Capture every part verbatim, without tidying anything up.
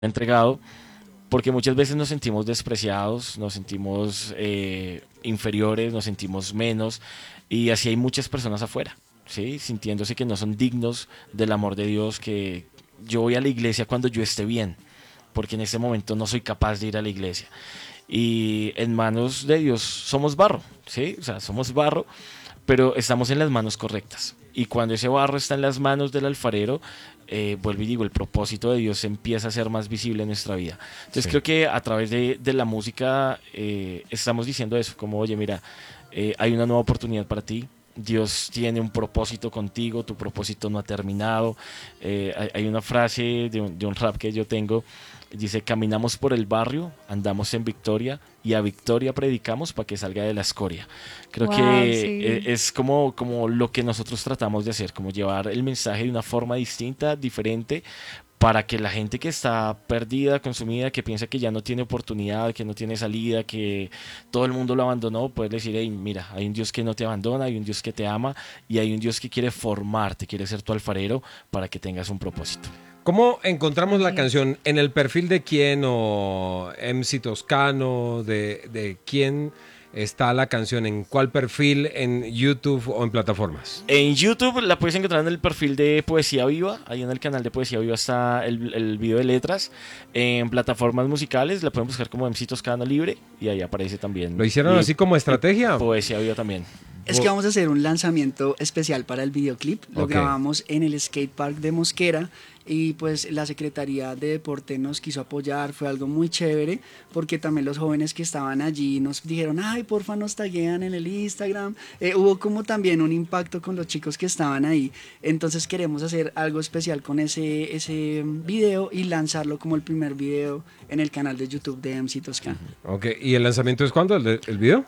entregado, porque muchas veces nos sentimos despreciados, nos sentimos eh, inferiores, nos sentimos menos, y así hay muchas personas afuera, ¿sí? Sintiéndose que no son dignos del amor de Dios, que yo voy a la iglesia cuando yo esté bien, porque en este momento no soy capaz de ir a la iglesia. Y en manos de Dios somos barro, ¿sí? O sea, somos barro, pero estamos en las manos correctas. Y cuando ese barro está en las manos del alfarero, eh, vuelvo y digo, el propósito de Dios empieza a ser más visible en nuestra vida. Entonces Sí. creo que a través de, de la música eh, estamos diciendo eso, como, oye, mira, eh, hay una nueva oportunidad para ti. Dios tiene un propósito contigo, tu propósito no ha terminado. Eh, hay, hay una frase de un, de un rap que yo tengo, dice, caminamos por el barrio, andamos en victoria y a victoria predicamos para que salga de la escoria. Creo Wow, que sí. eh, es como, como lo que nosotros tratamos de hacer, como llevar el mensaje de una forma distinta, diferente, para que la gente que está perdida, consumida, que piensa que ya no tiene oportunidad, que no tiene salida, que todo el mundo lo abandonó, puede decir, hey, mira, hay un Dios que no te abandona, hay un Dios que te ama y hay un Dios que quiere formarte, quiere ser tu alfarero para que tengas un propósito. ¿Cómo encontramos la Sí. canción? ¿En el perfil de quién o M C Toscano? ¿De, de quién está la canción? ¿En cuál perfil? ¿En YouTube o en plataformas? En YouTube la puedes encontrar en el perfil de Poesía Viva. Ahí en el canal de Poesía Viva está el, el video de letras. En plataformas musicales la pueden buscar como M C Toscano Libre y ahí aparece también. ¿Lo hicieron Y así como estrategia? Poesía Viva también. Es que vamos a hacer un lanzamiento especial para el videoclip. Lo Ok. grabamos en el skate park de Mosquera y pues la Secretaría de Deporte nos quiso apoyar. Fue algo muy chévere porque también los jóvenes que estaban allí nos dijeron, ay, porfa, nos taguean en el Instagram. Eh, hubo como también un impacto con los chicos que estaban ahí. Entonces queremos hacer algo especial con ese, ese video y lanzarlo como el primer video en el canal de YouTube de M C Toscano. Ok, ¿y el lanzamiento es cuándo? ¿El, de- el video?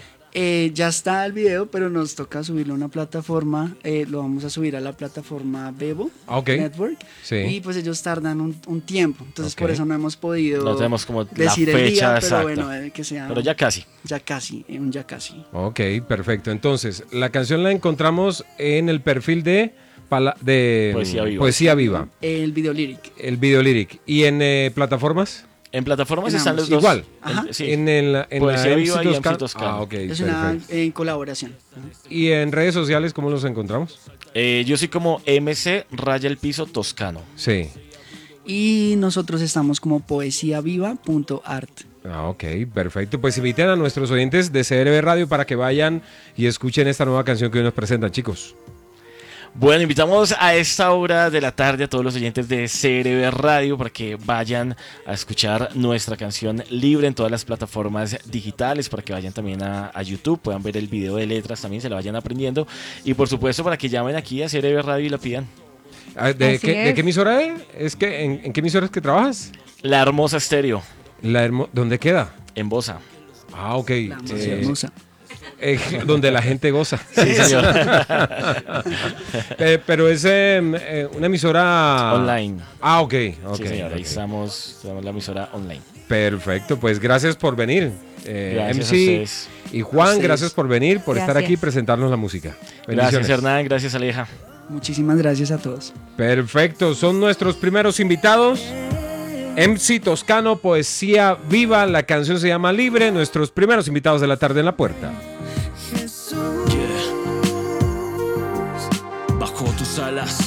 Eh, ya está el video, pero nos toca subirlo a una plataforma. Eh, lo vamos a subir a la plataforma Bebo Ah, ok. Network. Sí. Y pues ellos tardan un, un tiempo. Entonces Ok. por eso no hemos podido No tenemos como la decir el fecha día, pero exacta. bueno, eh, que sea Pero ya casi. ya casi, eh, un ya casi. Ok, perfecto. Entonces, la canción la encontramos en el perfil de, pala- de Poesía Viva. Poesía Viva, El video lyric. el video lyric. ¿Y en eh, plataformas? En plataformas En están ambos. los dos. Igual. Ajá. En- sí. En, el, en Poesía la Viva y M C Toscano. Toscano. Ah, ok, Es una perfecto. eh, colaboración. ¿Y en redes sociales cómo los encontramos? Eh, yo soy como M C Raya el Piso Toscano. Sí. Y nosotros estamos como poesiaviva punto art. Ah, ok, perfecto. Pues inviten a nuestros oyentes de C R B Radio para que vayan y escuchen esta nueva canción que hoy nos presentan, chicos. Bueno, invitamos a esta hora de la tarde a todos los oyentes de C R B Radio para que vayan a escuchar nuestra canción libre en todas las plataformas digitales, para que vayan también a, a YouTube, puedan ver el video de letras, también se la vayan aprendiendo y por supuesto para que llamen aquí a C R B Radio y la pidan. Ah, ¿De, Así qué, ¿De es. qué emisora es? ¿Es que, en, ¿En qué emisora es que trabajas? La Hermosa Estéreo, La hermo- ¿Dónde queda? en Bosa. Ah, ok. La más Eh, hermosa. eh, donde la gente goza. Sí, señor. Eh, pero es eh, eh, una emisora... Online. Ah, ok. ok, Sí, señor, ahí ok. estamos, tenemos la emisora online. Perfecto, pues gracias por venir. Eh, Gracias a M C ustedes. y Juan, ustedes. gracias por venir, por estar Gracias. aquí y presentarnos la música. Gracias Bendiciones. Hernán, gracias Aleja. Muchísimas gracias a todos. Perfecto, son nuestros primeros invitados. M C Toscano, Poesía Viva, la canción se llama Libre, nuestros primeros invitados de la tarde en la puerta. Bajo tus alas